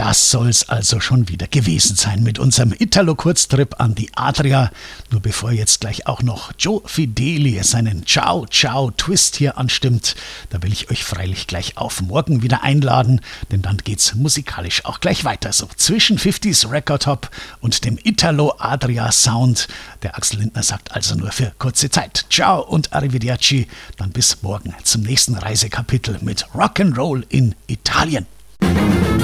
Das soll's also schon wieder gewesen sein mit unserem Italo-Kurztrip an die Adria. Nur bevor jetzt gleich auch noch Joe Fideli seinen Ciao Ciao Twist hier anstimmt, da will ich euch freilich gleich auf morgen wieder einladen, denn dann geht's musikalisch auch gleich weiter. So zwischen 50s Record Hop und dem Italo-Adria Sound. Der Axel Lindner sagt also nur für kurze Zeit Ciao und Arrivederci. Dann bis morgen zum nächsten Reisekapitel mit Rock'n'Roll in Italien.